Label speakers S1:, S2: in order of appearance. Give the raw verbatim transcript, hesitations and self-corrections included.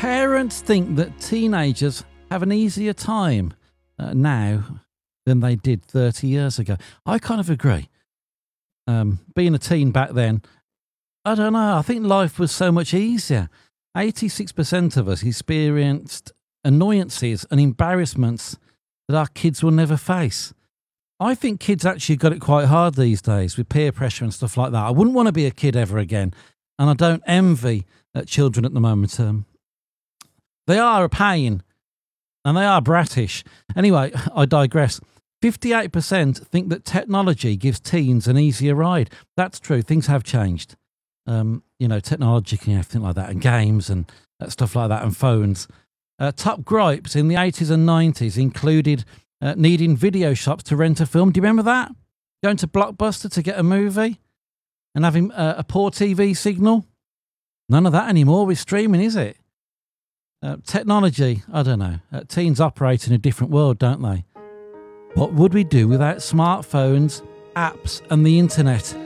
S1: parents think that teenagers have an easier time uh, now than they did thirty years ago. I kind of agree. Um, being a teen back then, I don't know, I think life was so much easier. eighty-six percent of us experienced annoyances and embarrassments that our kids will never face. I think kids actually got it quite hard these days with peer pressure and stuff like that. I wouldn't want to be a kid ever again, and I don't envy uh, children at the moment. Um, they are a pain, and they are brattish. Anyway, I digress. fifty-eight percent think that technology gives teens an easier ride. That's true. Things have changed. Um, you know, technology and everything like that, and games and uh, stuff like that, and phones. Uh, top gripes in the eighties and nineties included uh, needing video shops to rent a film. Do you remember that? Going to Blockbuster to get a movie and having uh, a poor T V signal? None of that anymore with streaming, is it? Uh, technology, I don't know. Uh, teens operate in a different world, don't they? What would we do without smartphones, apps, and the internet?